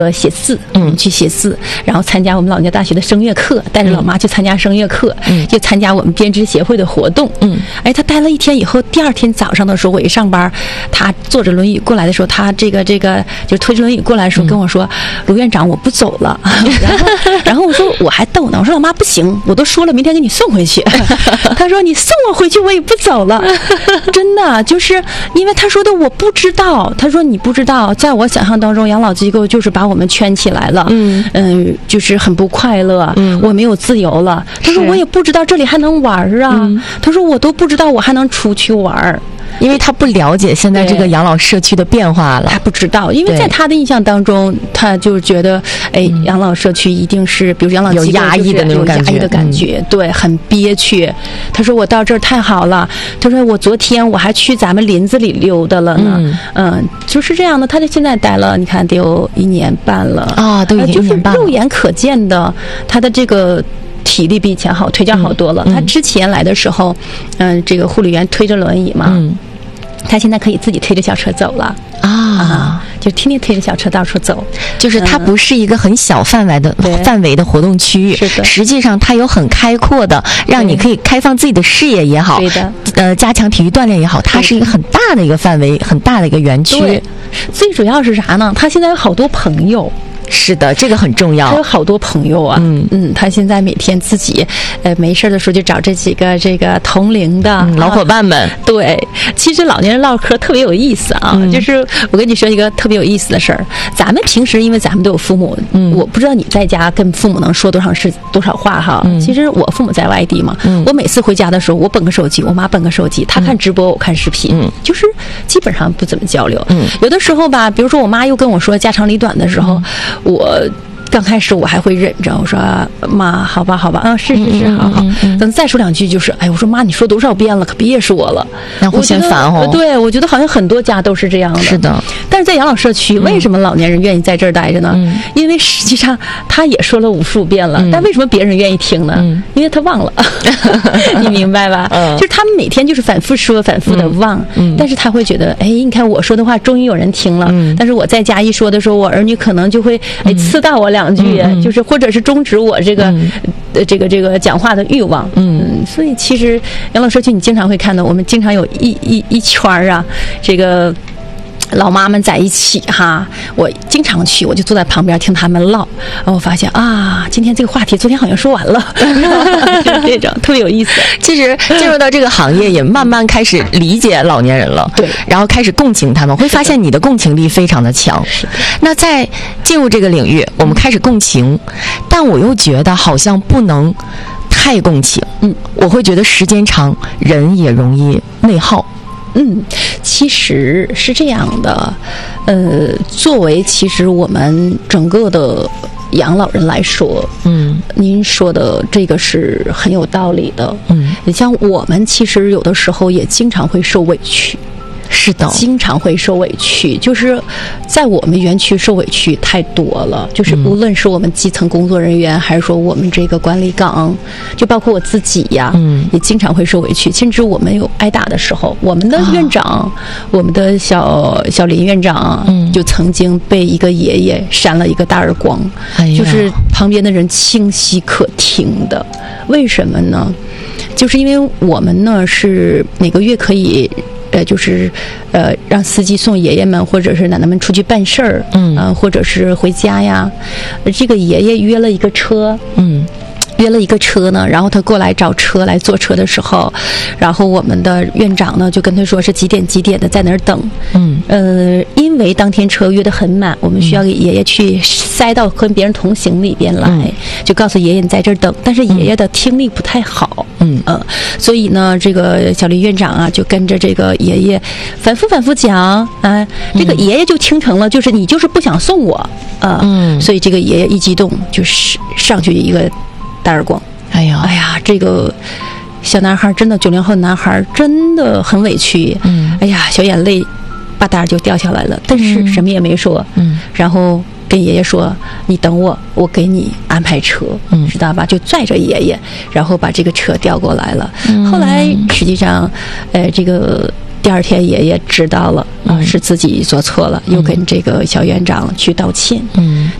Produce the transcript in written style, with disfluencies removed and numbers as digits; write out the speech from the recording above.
写字，去写字，然后参加我们老年大学的声乐课，带着老妈去参加声乐课，就参加我们编织协会的活动，他待了一天以后，第二天早上的时候，我一上班，他坐着轮椅过来的时候，他这个就推着轮椅过来的时候跟我说，卢院长我不走了，然后我说我还逗呢，我说老妈不行，我都说了明天给你送回去，他说你送我回去我也不走了，真的就是因为他说的我不知道，他说你不知道，在我想象当中养老机构就是把我们圈起来了，就是很不快乐，我没有自由了。他说我也不知道这里还能玩啊，他说我都不知道我还能出去玩。 因为他不了解现在这个养老社区的变化了， 他不知道，因为在他的印象当中，他就觉得，养老社区一定是，比如养老机构有压抑的那种感觉， 有压抑的感觉，对，很憋屈。他说我到这儿太好了，他说我昨天我还去咱们林子里溜达了呢，就是这样的。他就现在待了，你看得有1年半了啊， 都已经1年半了， 就是肉眼可见的，他的这个体力比以前好，腿脚好多了。他之前来的时候，这个护理员推着轮椅嘛，他现在可以自己推着小车走了啊，就天天推着小车到处走。 就是它不是一个很小范围的活动区域， 是的， 实际上它有很开阔的，让你可以开放自己的视野也好， 对的， 加强体育锻炼也好，它是一个很大的一个范围，很大的一个园区。 最主要是啥呢？他现在有好多朋友。 是的，这个很重要。 他有好多朋友啊，他现在每天自己，没事的时候就找这几个这个同龄的老伙伴们。 对，其实老年人唠嗑特别有意思啊，就是我跟你说一个特别有意思的事儿。咱们平时因为咱们都有父母，我不知道你在家跟父母能说多少话哈。其实我父母在外地嘛，我每次回家的时候，我本个手机，我妈本个手机，他看直播，我看视频，就是基本上不怎么交流。有的时候吧，比如说我妈又跟我说家长里短的时候。我刚开始我还会忍着，我说妈，好吧，是，好。等再说2句就是，我说妈，你说多少遍了，可别说了， 那会嫌烦哦。 对，我觉得好像很多家都是这样的。 是的。 但是在养老社区，为什么老年人愿意在这儿待着呢？因为实际上他也说了无数遍了，但为什么别人愿意听呢？因为他忘了，你明白吧？就是他们每天就是反复说，反复的忘，但是他会觉得，你看我说的话终于有人听了，但是我在家一说的时候，我儿女可能就会刺到我2句，就是或者是终止我这个讲话的欲望。所以其实养老社区你经常会看到，我们经常有一圈啊，这个老妈们在一起哈，我经常去，我就坐在旁边听他们唠，然后我发现啊，今天这个话题昨天好像说完了，就是这种特别有意思。 其实进入到这个行业，也慢慢开始理解老年人了， 对， 然后开始共情他们，会发现你的共情力非常的强。那在进入这个领域，我们开始共情，但我又觉得好像不能太共情，我会觉得时间长，人也容易内耗。 其实是这样的，作为其实我们整个的养老人来说，您说的这个是很有道理的。你像我们其实有的时候也经常会受委屈。 是的， 经常会受委屈，就是在我们园区受委屈太多了，就是无论是我们基层工作人员，还是说我们这个管理岗，就包括我自己呀，也经常会受委屈，甚至我们有挨打的时候，我们的院长，我们的小林院长，就曾经被一个爷爷扇了一个大耳光，就是旁边的人清晰可听的。为什么呢？就是因为我们呢是每个月可以。让司机送爷爷们或者是奶奶们出去办事儿，或者是回家呀。这个爷爷约了一个车，呢，然后他过来找车来坐车的时候，然后我们的院长呢就跟他说是几点的在那儿等。因为当天车约得很满，我们需要给爷爷去塞到跟别人同行里边来，就告诉爷爷你在这儿等。但是爷爷的听力不太好，所以呢，这个小林院长啊就跟着这个爷爷反复讲啊，这个爷爷就听成了就是你就是不想送我所以这个爷爷一激动就是上去一个大耳光。哎呀，这个小男孩真的90后男孩真的很委屈，哎呀，小眼泪吧嗒就掉下来了，但是什么也没说，然后跟爷爷说你等我，我给你安排车，知道吧？就拽着爷爷，然后把这个车调过来了。后来实际上这个第二天爷爷知道了是自己做错了，又跟这个小园长去道歉。